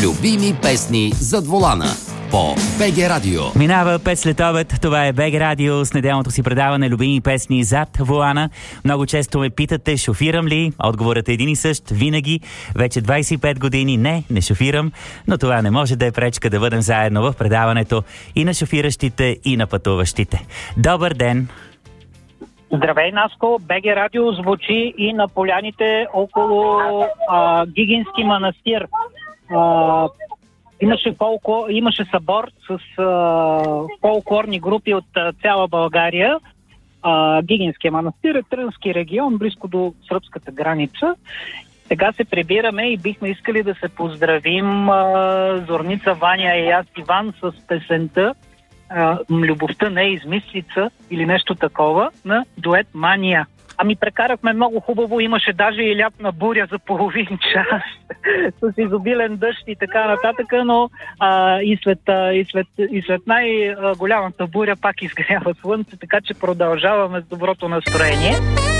Любими песни зад волана по БГ Радио. Минава 5 след обед. Това е БГ Радио с неделното си предаване Любими песни зад волана. Много често ме питате, шофирам ли? Отговорът е един и същ, винаги. Вече 25 години не шофирам, но това не може да е пречка да бъдем заедно в предаването и на шофиращите, и на пътуващите. Добър ден! Здравей, Наско! БГ Радио звучи и на поляните около Гигински манастир. Имаше събор с фолклорни групи от цяла България. Гигинския манастир е Трънски регион, близко до сръбската граница. Сега се прибираме и бихме искали да се поздравим Зорница, Ваня и аз Иван с песента "Любовта не е измислица" или нещо такова на дует Мания. Прекарахме много хубаво, имаше даже и лятна буря за половин час с изобилен дъжд и така нататък, но и след най-голямата буря пак изгрява слънце, така че продължаваме с доброто настроение.